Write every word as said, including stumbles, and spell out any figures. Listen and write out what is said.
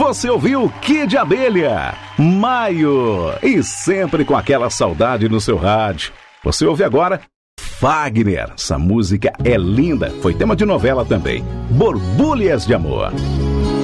Você ouviu Kid Abelha, Maio, e sempre com aquela saudade no seu rádio. Você ouve agora Fagner, essa música é linda, foi tema de novela também, Borbulhas de Amor.